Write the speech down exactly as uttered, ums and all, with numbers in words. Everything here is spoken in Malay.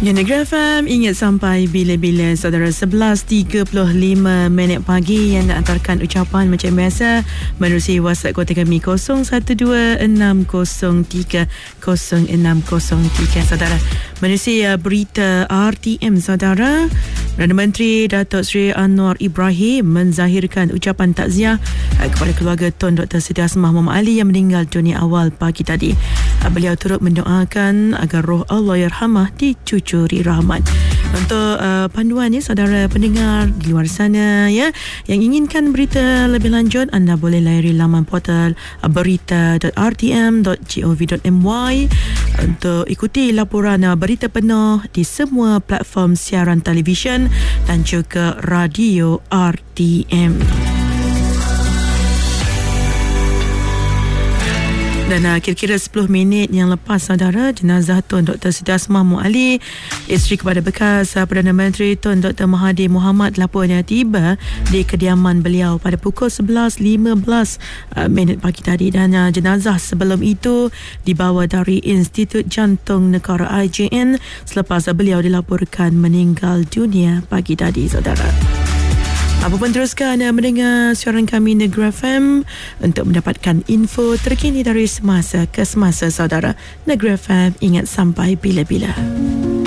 Ya, Negeri F M, ingat sampai bila-bila saudara. Sebelas tiga puluh lima minit pagi yang nak antarkan ucapan macam biasa menerusi WhatsApp kuota kami kosong satu dua enam kosong tiga kosong enam kosong tiga saudara. Menerusi uh, berita R T M saudara, Perdana Menteri Datuk Seri Anwar Ibrahim menzahirkan ucapan takziah uh, kepada keluarga Tun Doktor Siti Asmah Muhammad Ali yang meninggal dunia awal pagi tadi. Uh, beliau turut mendoakan agar roh Allah yarhamah dicucuri rahmat. Untuk uh, panduan ya saudara pendengar di luar sana ya yang inginkan berita lebih lanjut, anda boleh layari laman portal uh, berita dot r t m dot gov dot m y untuk ikuti laporan uh, berita penuh di semua platform siaran televisyen dan juga radio R T M. Dan uh, kira-kira sepuluh minit yang lepas saudara, jenazah Tun Doktor Siti Asmah Muhammad Ali, isteri kepada bekas uh, Perdana Menteri Tun Doktor Mahathir Mohamad, lapornya tiba di kediaman beliau pada pukul sebelas lima belas uh, minit pagi tadi. Dan uh, jenazah sebelum itu dibawa dari Institut Jantung Negara I J N selepas uh, beliau dilaporkan meninggal dunia pagi tadi saudara. Apapun teruskan mendengar siaran kami Negeri F M untuk mendapatkan info terkini dari semasa ke semasa saudara. Negeri F M, ingat sampai bila-bila.